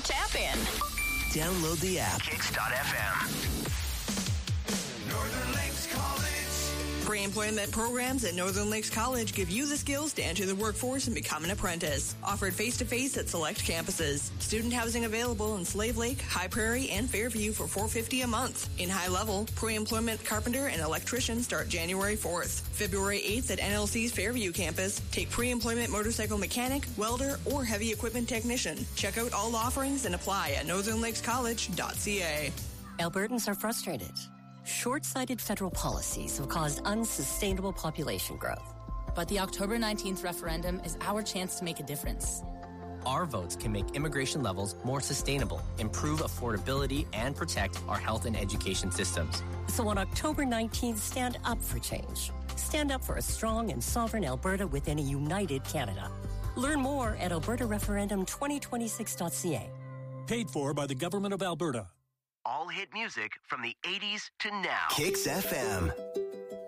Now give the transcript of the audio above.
Tap in. Download the app. Kicks.fm. Northern Lakes College. Pre-employment programs at Northern Lakes College give you the skills to enter the workforce and become an apprentice. Offered face-to-face at select campuses. Student housing available in Slave Lake, High Prairie, and Fairview for $450 a month. In high level, pre-employment carpenter and electrician start January 4th. February 8th at NLC's Fairview campus, take pre-employment motorcycle mechanic, welder, or heavy equipment technician. Check out all offerings and apply at northernlakescollege.ca. Albertans are frustrated. Short-sighted federal policies have caused unsustainable population growth. But the October 19th referendum is our chance to make a difference. Our votes can make immigration levels more sustainable, improve affordability, and protect our health and education systems. So on October 19th, stand up for change. Stand up for a strong and sovereign Alberta within a united Canada. Learn more at albertareferendum2026.ca. Paid for by the Government of Alberta. All hit music from the 80s to now. Kicks FM.